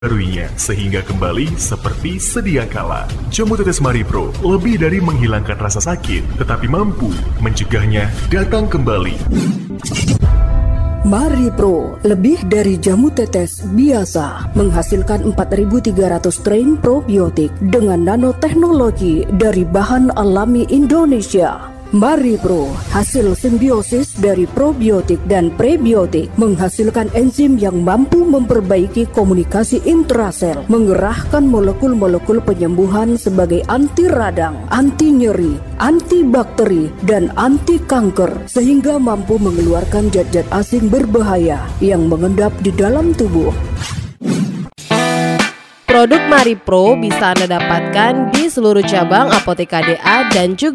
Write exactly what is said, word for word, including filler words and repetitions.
barunya sehingga kembali seperti sedia kala. Jamu tetes Maripro lebih dari menghilangkan rasa sakit, tetapi mampu mencegahnya datang kembali. Maripro lebih dari jamu tetes biasa, menghasilkan empat ribu tiga ratus strain probiotik dengan nanoteknologi dari bahan alami Indonesia. Maripro, hasil simbiosis dari probiotik dan prebiotik, menghasilkan enzim yang mampu memperbaiki komunikasi intrasel, mengerahkan molekul-molekul penyembuhan sebagai anti radang, anti nyeri, anti bakteri, dan anti kanker, sehingga mampu mengeluarkan zat-zat asing berbahaya yang mengendap di dalam tubuh. Produk Maripro bisa Anda dapatkan di seluruh cabang Apotek K D A dan juga